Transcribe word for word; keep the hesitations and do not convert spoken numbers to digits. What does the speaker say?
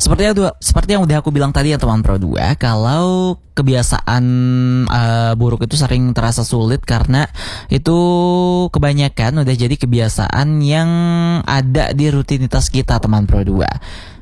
Seperti yang, seperti yang udah aku bilang tadi ya teman Pro dua, kalau kebiasaan uh, buruk itu sering terasa sulit karena itu kebanyakan udah jadi kebiasaan yang ada di rutinitas kita teman Pro dua.